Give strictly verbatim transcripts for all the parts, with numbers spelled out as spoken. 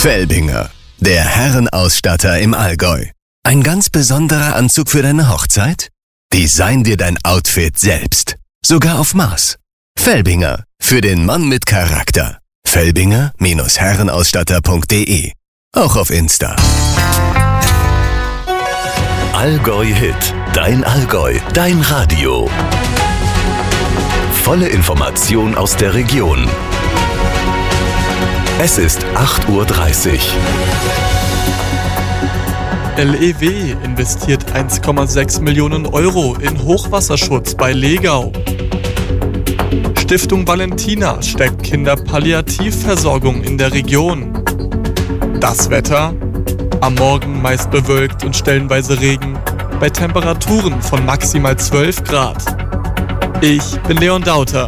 Felbinger, der Herrenausstatter im Allgäu. Ein ganz besonderer Anzug für deine Hochzeit? Design dir dein Outfit selbst. Sogar auf Maß. Felbinger, für den Mann mit Charakter. Felbinger Herrenausstatter punkt de. Auch auf Insta. Allgäu Hit. Dein Allgäu. Dein Radio. Volle Information aus der Region. Es ist acht Uhr dreißig. L E W investiert eins Komma sechs Millionen Euro in Hochwasserschutz bei Legau. Stiftung Valentina stärkt Kinderpalliativversorgung in der Region. Das Wetter? Am Morgen meist bewölkt und stellenweise Regen, bei Temperaturen von maximal zwölf Grad. Ich bin Leon Dauter.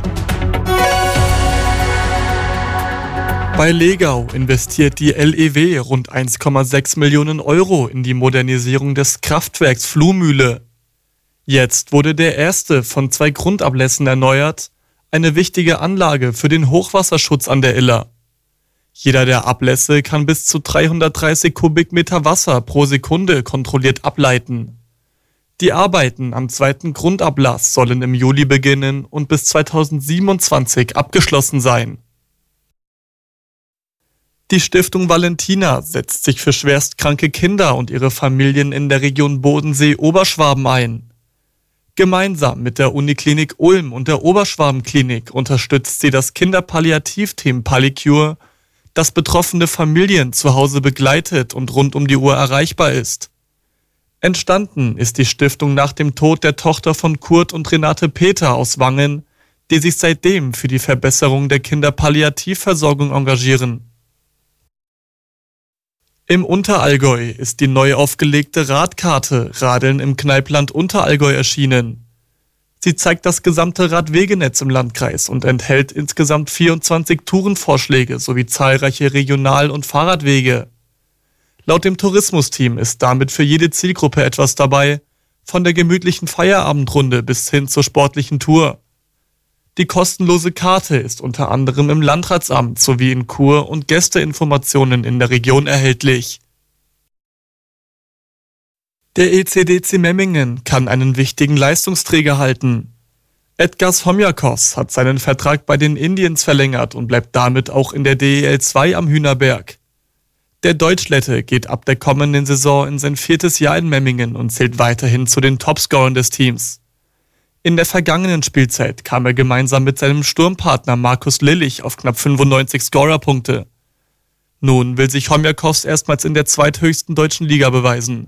Bei Legau investiert die L E W rund eins Komma sechs Millionen Euro in die Modernisierung des Kraftwerks Fluhmühle. Jetzt wurde der erste von zwei Grundablässen erneuert, eine wichtige Anlage für den Hochwasserschutz an der Iller. Jeder der Ablässe kann bis zu dreihundertdreißig Kubikmeter Wasser pro Sekunde kontrolliert ableiten. Die Arbeiten am zweiten Grundablass sollen im Juli beginnen und bis zweitausendsiebenundzwanzig abgeschlossen sein. Die Stiftung Valentina setzt sich für schwerstkranke Kinder und ihre Familien in der Region Bodensee-Oberschwaben ein. Gemeinsam mit der Uniklinik Ulm und der Oberschwabenklinik unterstützt sie das Kinderpalliativteam Pallicure, das betroffene Familien zu Hause begleitet und rund um die Uhr erreichbar ist. Entstanden ist die Stiftung nach dem Tod der Tochter von Kurt und Renate Peter aus Wangen, die sich seitdem für die Verbesserung der Kinderpalliativversorgung engagieren. Im Unterallgäu ist die neu aufgelegte Radkarte Radeln im Kneipland Unterallgäu erschienen. Sie zeigt das gesamte Radwegenetz im Landkreis und enthält insgesamt vierundzwanzig Tourenvorschläge sowie zahlreiche Regional- und Fahrradwege. Laut dem Tourismusteam ist damit für jede Zielgruppe etwas dabei, von der gemütlichen Feierabendrunde bis hin zur sportlichen Tour. Die kostenlose Karte ist unter anderem im Landratsamt sowie in Kur- und Gästeinformationen in der Region erhältlich. Der E C D C Memmingen kann einen wichtigen Leistungsträger halten. Edgars Homjakos hat seinen Vertrag bei den Indians verlängert und bleibt damit auch in der D E L zwei am Hühnerberg. Der Deutschlette geht ab der kommenden Saison in sein viertes Jahr in Memmingen und zählt weiterhin zu den Topscorern des Teams. In der vergangenen Spielzeit kam er gemeinsam mit seinem Sturmpartner Markus Lillich auf knapp fünfundneunzig Scorerpunkte. Nun will sich Homjakos erstmals in der zweithöchsten deutschen Liga beweisen.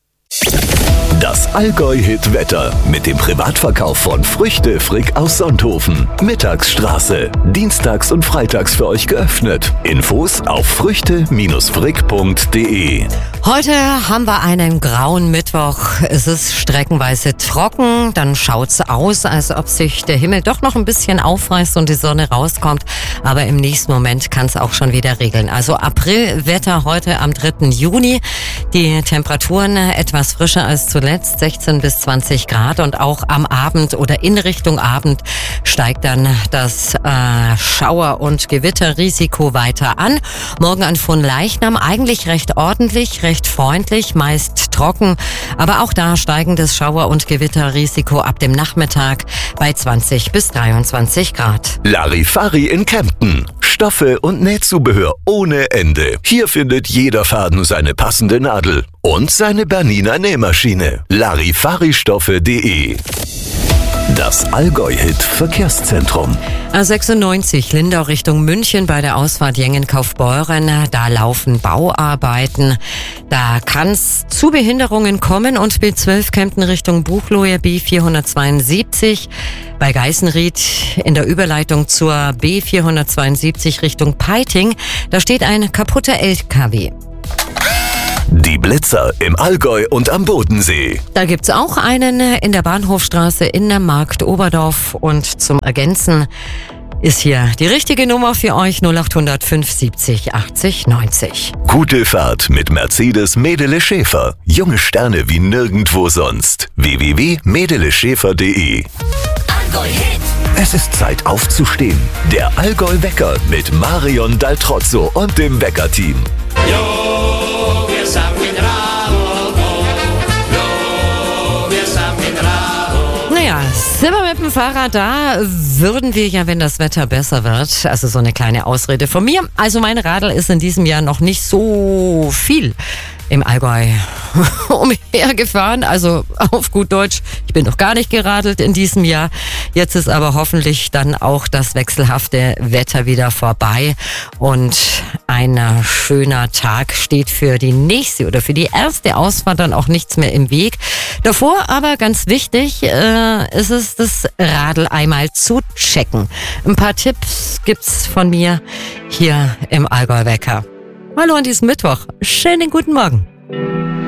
Das Allgäu-Hit-Wetter mit dem Privatverkauf von Früchte Frick aus Sonthofen. Mittagsstraße. Dienstags und freitags für euch geöffnet. Infos auf früchte frick punkt de. Heute haben wir einen grauen Mittwoch. Es ist streckenweise trocken. Dann schaut's aus, als ob sich der Himmel doch noch ein bisschen aufreißt und die Sonne rauskommt. Aber im nächsten Moment kann es auch schon wieder regeln. Also Aprilwetter heute am dritten Juni. Die Temperaturen etwas frischer als zuletzt, sechzehn bis zwanzig Grad. Und auch am Abend oder in Richtung Abend steigt dann das äh, Schauer- und Gewitterrisiko weiter an. Morgen an Fronleichnam eigentlich recht ordentlich, recht freundlich, meist trocken, aber auch da steigendes Schauer- und Gewitterrisiko ab dem Nachmittag bei zwanzig bis dreiundzwanzig Grad. Larifari in Kempten. Stoffe und Nähzubehör ohne Ende. Hier findet jeder Faden seine passende Nadel und seine Bernina Nähmaschine. Larifari-Stoffe punkt de. Das Allgäu-Hit Verkehrszentrum. A sechsundneunzig Lindau Richtung München bei der Ausfahrt Jengen-Kaufbeuren. Da laufen Bauarbeiten. Da kann es zu Behinderungen kommen. Und B zwölf Kempten Richtung Buchloe B vierhundertzweiundsiebzig. Bei Geißenried in der Überleitung zur B vierhundertzweiundsiebzig Richtung Peiting. Da steht ein kaputter L K W. Die Blitzer im Allgäu und am Bodensee. Da gibt's auch einen in der Bahnhofstraße in der Markt Oberdorf. Und zum Ergänzen ist hier die richtige Nummer für euch: null acht null null fünf siebzig achtzig neunzig. Gute Fahrt mit Mercedes Medele Schäfer. Junge Sterne wie nirgendwo sonst. w w w punkt medele schäfer punkt de. Es ist Zeit aufzustehen. Der Allgäu-Wecker mit Marion Daltrozzo und dem Weckerteam. Jo, wir sind mit Radl, jo, wir sind mit Radl. Naja, sind wir mit dem Fahrrad da, würden wir ja, wenn das Wetter besser wird, also so eine kleine Ausrede von mir. Also mein Radl ist in diesem Jahr noch nicht so viel im Allgäu umhergefahren, also auf gut Deutsch, ich bin noch gar nicht geradelt in diesem Jahr. Jetzt ist aber hoffentlich dann auch das wechselhafte Wetter wieder vorbei und ein schöner Tag steht für die nächste oder für die erste Ausfahrt dann auch nichts mehr im Weg. Davor aber ganz wichtig äh, ist es, das Radl einmal zu checken. Ein paar Tipps gibt's von mir hier im Allgäu Wecker. Hallo an diesem Mittwoch. Schönen guten Morgen.